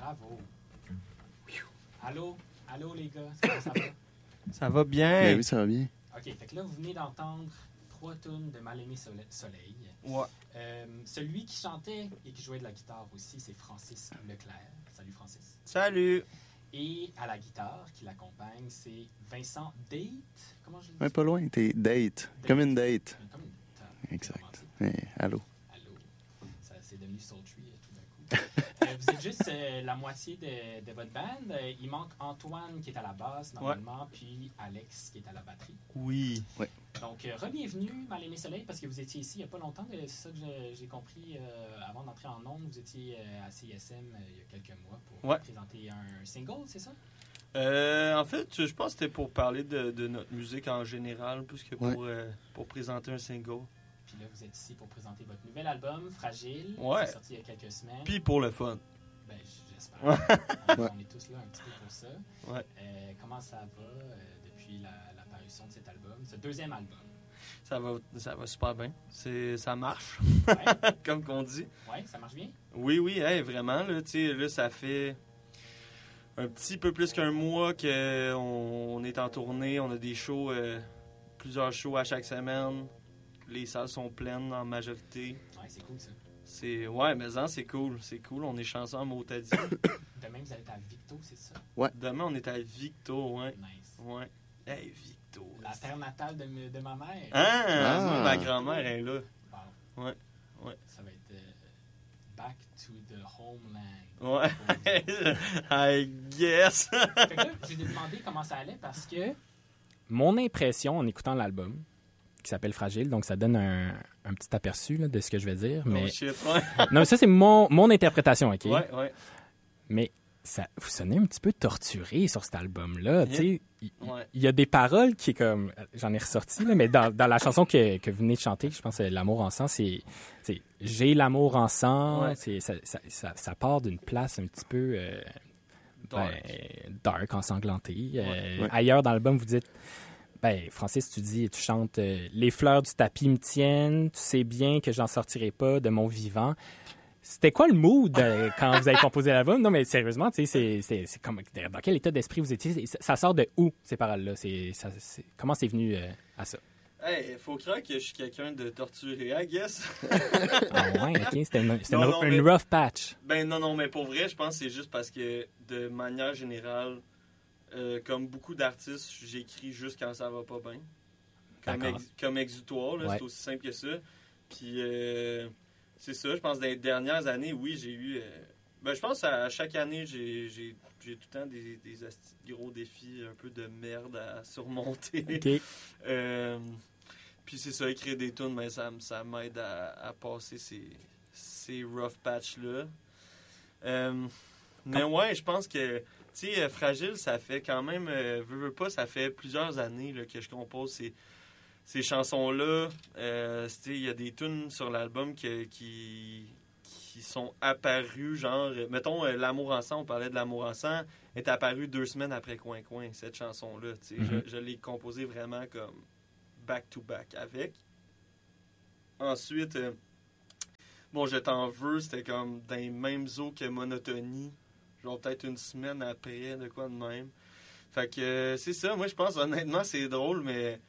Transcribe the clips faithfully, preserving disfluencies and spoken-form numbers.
Bravo. Allô? Allô, les gars? Comment ça va? Ça va bien. Ben oui, ça va bien. OK, fait que là, vous venez d'entendre trois tunes de Mal-Aimé Sole- Soleil. Ouais. Euh, celui qui chantait et qui jouait de la guitare aussi, c'est Francis Leclerc. Salut, Francis. Salut. Et à la guitare qui l'accompagne, c'est Vincent Date. Comment je le dis? Ouais, pas loin, t'es date. Date. Comme une date. Comme une date. Exact. Hey, allô. Allô. Ça, c'est devenu sultry euh, tout d'un coup. euh, vous êtes juste euh, la moitié de, de votre band. Euh, il manque Antoine qui est à la basse normalement, ouais. Puis Alex qui est à la batterie. Oui. Ouais. Donc, euh, re-bienvenue, Mal-Aimé Soleil, parce que vous étiez ici il n'y a pas longtemps. C'est ça que j'ai, j'ai compris euh, avant d'entrer en ondes. Vous étiez euh, à C I S M euh, il y a quelques mois pour ouais. présenter un single, c'est ça? Euh, en fait, je pense que c'était pour parler de, de notre musique en général, plus que pour, ouais. euh, pour présenter un single. Puis là, vous êtes ici pour présenter votre nouvel album, Fragile, ouais. qui est sorti il y a quelques semaines. Puis pour le fun. Ben, j'espère. on, ouais. on est tous là un petit peu pour ça. Ouais. Euh, comment ça va euh, depuis la, la parution de cet album, ce deuxième album? Ça va, ça va super bien. C'est, ça marche, ouais. comme qu'on dit. Oui, ça marche bien? Oui, oui, hey, vraiment. Là, là, ça fait un petit peu plus qu'un mois qu'on on est en tournée. On a des shows, euh, plusieurs shows à chaque semaine. Les salles sont pleines en majorité. Ouais, c'est cool ça. C'est, ouais, mais hein, c'est cool. C'est cool. On est chanceux en Motadi. Demain, vous allez être à Victo, c'est ça? Ouais. Demain, on est à Victo, ouais. Nice. Ouais. Hey, Victo. La terre natale de, de ma mère. Ah! ah. Ma grand-mère est là. Bon. Ouais. Ouais. Ça va être euh, Back to the Homeland. Ouais. I guess. Fait que là, j'ai demandé comment ça allait parce que mon impression en écoutant l'album, qui s'appelle Fragile, donc ça donne un, un petit aperçu là, de ce que je vais dire. Mais... Oh shit, ouais. Non, mais ça, c'est mon, mon interprétation, OK? Ouais, ouais. Mais ça, vous sonnez un petit peu torturé sur cet album-là. Yeah. Tu sais, il ouais. y a des paroles qui est comme... J'en ai ressorti, là, mais dans, dans la chanson que, que vous venez de chanter, je pense que L'amour en sang, c'est... c'est j'ai l'amour en sang. Ouais. C'est, ça, ça, ça, ça part d'une place un petit peu... Euh, dark. Ben, dark, ensanglantée. Ouais. Euh, Ouais. Ailleurs dans l'album, vous dites... Ben, Francis, tu dis, tu chantes euh, « Les fleurs du tapis me tiennent, tu sais bien que j'en sortirai pas de mon vivant ». C'était quoi le mood euh, quand vous avez composé l'album? Non, mais sérieusement, tu sais, c'est, c'est, c'est comme, dans quel état d'esprit vous étiez? Ça, ça sort de où, ces paroles-là? C'est, ça, c'est, comment c'est venu euh, à ça? Hey, faut croire que je suis quelqu'un de torturé, I guess. Ah ouais, OK. C'était une, c'était non, une, non, une mais, rough patch. Ben non, non, mais pour vrai, je pense que c'est juste parce que, de manière générale, euh, comme beaucoup d'artistes, j'écris juste quand ça va pas bien. Comme, ex, comme exutoire, là, ouais. C'est aussi simple que ça. Puis, euh, c'est ça, je pense que dans les dernières années, oui, j'ai eu... Euh, ben, je pense à chaque année, j'ai, j'ai, j'ai tout le temps des, des gros défis, un peu de merde à surmonter. OK. euh, puis c'est ça, écrire des tunes, mais ça, ça m'aide à, à passer ces, ces rough patchs-là. Euh, mais ouais, je pense que... Tu sais, Fragile, ça fait quand même... Euh, veux, veux pas, ça fait plusieurs années là, que je compose ces, ces chansons-là. Euh, il y a des tunes sur l'album que, qui, qui sont apparues, genre... Mettons, euh, L'amour en sang, on parlait de L'amour en sang, est apparue deux semaines après Coin Coin, cette chanson-là. Mm-hmm. Je, je l'ai composée vraiment comme back-to-back avec. Ensuite, euh, bon, Je t'en veux, c'était comme dans les mêmes eaux que Monotonie. Genre peut-être une semaine après, de quoi de même. Fait que euh, c'est ça, moi je pense honnêtement c'est drôle, mais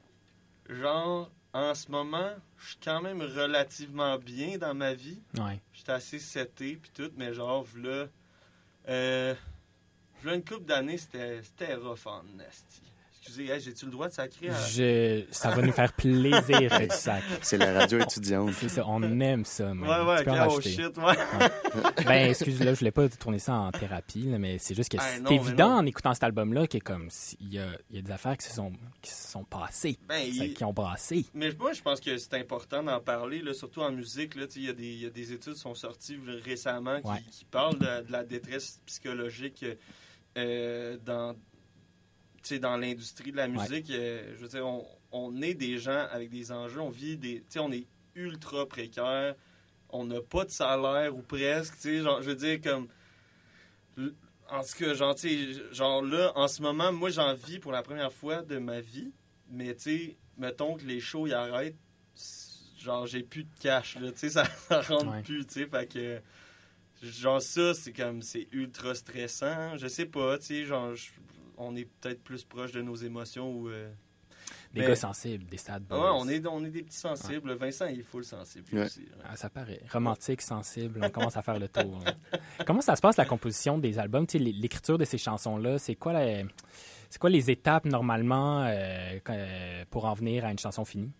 genre en ce moment, je suis quand même relativement bien dans ma vie. Ouais. J'étais assez seté pis tout, mais genre là, euh, là une couple d'années, c'était, c'était rough en nasty. Excusez, hey, j'ai-tu le droit de sacrer? À... Je... Ça va nous faire plaisir que tu sacres. C'est la radio étudiante. C'est ça, on aime ça. Même. Ouais, ouais, tu peux okay, en oh racheter. shit, ouais. ouais. Ben, excuse-moi, je voulais pas tourner ça en thérapie, là, mais c'est juste que hey, c'est non, évident en écoutant cet album-là qu'il y a, comme, il y a, il y a des affaires qui se sont, qui se sont passées, ben, il... qui ont brassé. Mais moi, je pense que c'est important d'en parler, là, surtout en musique. Il y, y a des études qui sont sorties récemment qui, ouais. qui parlent de, de la détresse psychologique euh, dans... T'sais, dans l'industrie de la musique, ouais. euh, je veux dire, on, on est des gens avec des enjeux, on vit des... Tu sais, on est ultra précaire, on n'a pas de salaire ou presque, tu sais, genre, je veux dire, comme... En tout cas, genre, tu sais, genre là, en ce moment, moi, j'en vis pour la première fois de ma vie, mais tu sais, mettons que les shows, ils arrêtent, genre, j'ai plus de cash, là, tu sais, ça, ça rentre ouais. plus, tu sais, fait que... genre ça, c'est comme, c'est ultra stressant. Je sais pas, tu sais, genre, je- on est peut-être plus proche de nos émotions ou... euh, Des mais- gars sensibles, des sad boys. Ouais, on est, on est des petits sensibles. Vincent, il est full sensible Ouais. aussi. Ouais. Ah, ça paraît. Romantique, sensible, on commence à faire le tour. hein. Comment ça se passe, la composition des albums? Tu sais, l'é- l'écriture de ces chansons-là, c'est quoi, la- c'est quoi les étapes, normalement, euh, quand- euh, pour en venir à une chanson finie?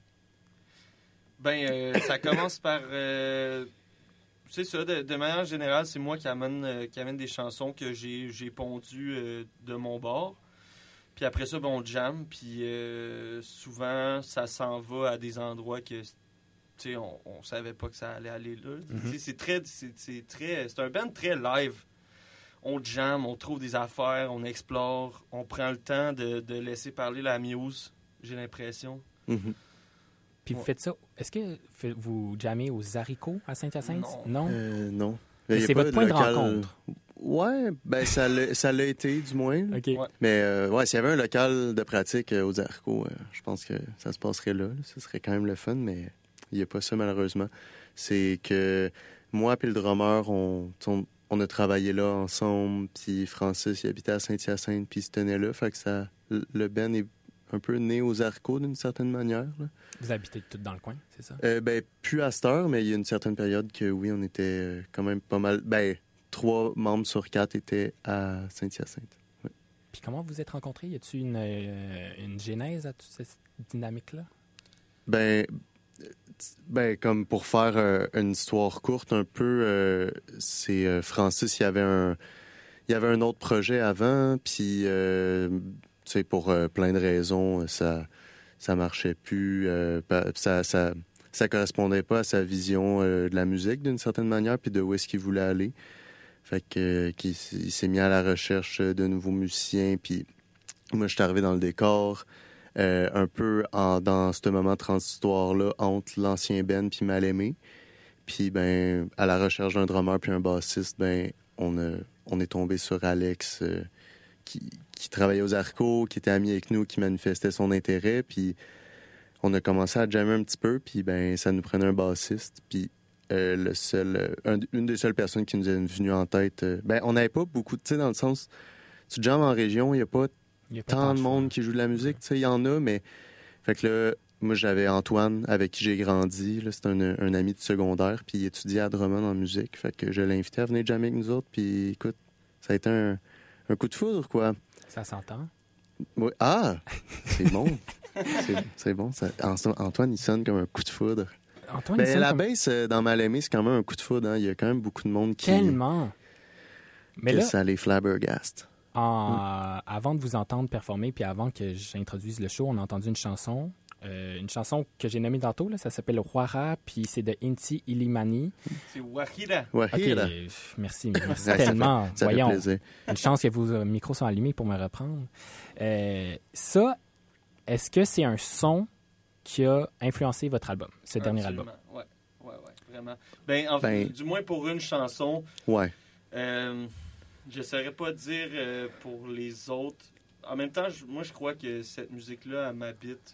Ben, euh, ça commence par... euh, c'est ça, de, de manière générale, c'est moi qui amène, euh, qui amène des chansons que j'ai, j'ai pondues euh, de mon bord. Puis après ça, ben, on jam. Puis euh, souvent, ça s'en va à des endroits que, tu sais, on, on savait pas que ça allait aller là. Mhm. Tu sais, C'est très, c'est, c'est très, c'est un band très live. On jam, on trouve des affaires, on explore, on prend le temps de, de laisser parler la muse, j'ai l'impression. Mhm. Puis vous Ouais. faites ça, est-ce que fait- vous jammez aux haricots à Saint-Hyacinthe? Non. Euh, non. Mais Il y a c'est pas votre point de local- rencontre. Ouais, ben ça l'a, ça l'a été du moins. OK. Ouais. Mais euh, ouais, s'il y avait un local de pratique euh, aux Arcos, euh, je pense que ça se passerait là, là. Ce serait quand même le fun, mais il n'y a pas ça malheureusement. C'est que moi et le drummer, on, on, on a travaillé là ensemble, puis Francis, il habitait à Saint-Hyacinthe, puis il se tenait là. Fait que ça, le Ben est un peu né aux Arcos d'une certaine manière. Là. Vous habitez tout dans le coin, c'est ça? Euh, ben, plus à cette heure, mais il y a une certaine période que oui, on était euh, quand même pas mal. Ben, trois membres sur quatre étaient à Saint-Hyacinthe. Puis comment vous êtes rencontrés? Y a-t-il une, euh, une genèse à toute cette dynamique-là? Ben, euh, ben comme pour faire euh, une histoire courte un peu, euh, c'est euh, Francis, il y avait un, il y avait un autre projet avant, puis euh, tu sais pour euh, plein de raisons, ça, ça marchait plus, euh, pa- ça, ça, ça correspondait pas à sa vision euh, de la musique d'une certaine manière, puis de où est-ce qu'il voulait aller. Fait que euh, qu'il s- il s'est mis à la recherche de nouveaux musiciens, puis moi je suis arrivé dans le décor. Euh, un peu en, dans ce moment transitoire-là entre l'ancien Ben puis Mal-Aimé. Puis, ben, à la recherche d'un drummer puis un bassiste, ben, on, a, on est tombé sur Alex euh, qui, qui travaillait aux Arcos, qui était ami avec nous, qui manifestait son intérêt. Puis, on a commencé à jammer un petit peu, puis, ben, ça nous prenait un bassiste. Puis, euh, le seul, euh, un- une des seules personnes qui nous est venue en tête, euh, ben, on n'avait pas beaucoup, tu sais, dans le sens, tu jammes en région, il n'y a pas Il y a pas tant de choix. monde qui joue de la musique, tu sais, il y en a, mais... Fait que là, moi, j'avais Antoine, avec qui j'ai grandi, là, c'est un, un ami de secondaire, puis il étudiait à Drummond en musique, fait que je l'ai invité à venir jammer avec nous autres, puis écoute, ça a été un, un coup de foudre, quoi. Ça s'entend? Oui. Ah! C'est bon! c'est, c'est bon, ça. An- Antoine, il sonne comme un coup de foudre. Antoine, il Ben, sonne la comme- baisse euh, dans Mal-Aimé, c'est quand même un coup de foudre, hein. Il y a quand même beaucoup de monde qui... Tellement! Mais que là, ça les flabbergaste. en- avant de vous entendre performer, puis avant que j'introduise le show, on a entendu une chanson. euh, une chanson que j'ai nommée tantôt, là, ça s'appelle Huara, puis c'est de Inti Illimani. C'est Wahida. Ouais, OK, là. euh, merci, merci Ouais, ça tellement. Ça Voyons, fait plaisir. une chance que vos euh, micros sont allumés pour me reprendre. Euh, ça, est-ce que c'est un son qui a influencé votre album, ce dernier album? Absolument. Ouais, ouais, ouais, vraiment. Ben, en fait, Ben- du moins pour une chanson, Ouais. euh, je ne saurais pas dire euh, pour les autres. En même temps, je- moi, je crois que cette musique-là, elle m'habite.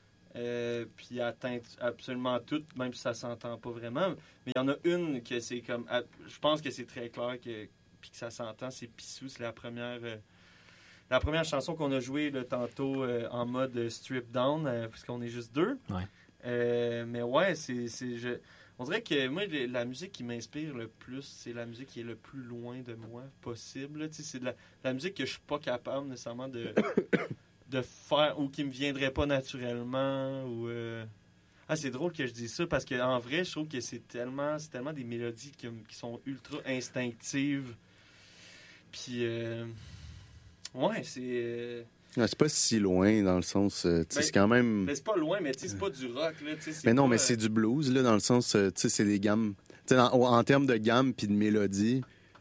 Euh, puis elle atteint absolument tout, même si ça s'entend pas vraiment. Mais il y en a une que c'est comme... ah, Je pense que c'est très clair que, puis que ça s'entend. C'est Pissou, c'est la première... euh, la première chanson qu'on a jouée là, tantôt euh, en mode strip down, euh, puisqu'on est juste deux. Ouais. Euh, mais ouais, c'est... c'est je... On dirait que moi, le- la musique qui m'inspire le plus, c'est la musique qui est le plus loin de moi possible. là. Tu sais, c'est de la, la musique que je suis pas capable nécessairement de, de faire ou qui me viendrait pas naturellement. Ou euh... Ah, c'est drôle que je dise ça parce qu'en vrai, je trouve que c'est tellement, c'est tellement des mélodies qui, qui sont ultra instinctives. Puis, euh... ouais, c'est. euh, Ouais, c'est pas si loin, dans le sens... euh, tu sais, Ben, c'est quand même... Mais c'est pas loin, mais tu sais, c'est pas du rock, là. tu sais, Mais non, pas, mais euh, c'est du blues, là, dans le sens, euh, tu sais, c'est des gammes. Tu sais, en, en termes de gamme puis de mélodie,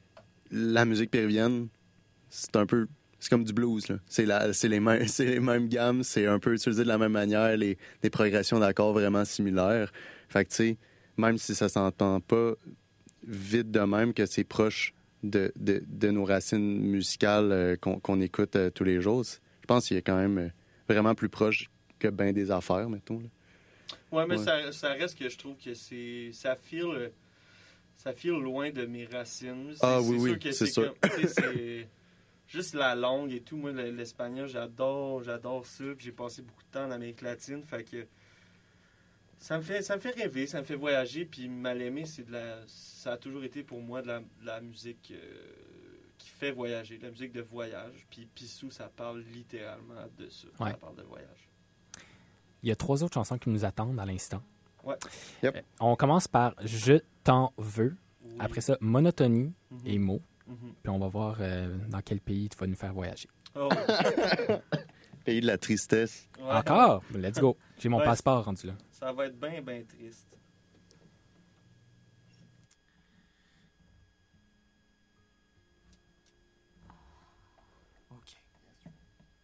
la musique péruvienne, c'est un peu... C'est comme du blues, là. C'est, la, c'est, les, mêmes, c'est les mêmes gammes, c'est un peu utilisé de la même manière, les, les progressions d'accords vraiment similaires. Fait que, tu sais, même si ça s'entend pas vite de même que c'est proche de, de, de nos racines musicales euh, qu'on, qu'on écoute euh, tous les jours, je pense qu'il est quand même euh, vraiment plus proche que ben des affaires, mettons, là. Ouais, mais Ouais. Ça, ça reste que je trouve que c'est. Ça file. ça file loin de mes racines. C'est, Ah c'est oui, sûr oui, que c'est c'est, sûr. comme, tu sais, c'est juste la langue et tout. Moi, l'espagnol, j'adore, j'adore ça. Puis j'ai passé beaucoup de temps en Amérique latine. Fait que ça me fait, ça me fait rêver, ça me fait voyager. Puis mal aimer, c'est de la, ça a toujours été pour moi de la, de la musique euh, qui fait voyager, de la musique de voyage. Puis Pissou, ça parle littéralement de ça. Ouais. Ça parle de voyage. Il y a trois autres chansons qui nous attendent à l'instant. Ouais. Yep. Euh, On commence par Je t'en veux. Oui. Après ça, Monotonie Mhm. et Mots. Mhm. Puis on va voir euh, dans quel pays tu vas nous faire voyager. Oh. Pays de la tristesse. Ouais. Encore? Let's go. J'ai mon Ouais. passeport rendu là. Ça va être bien, bien triste.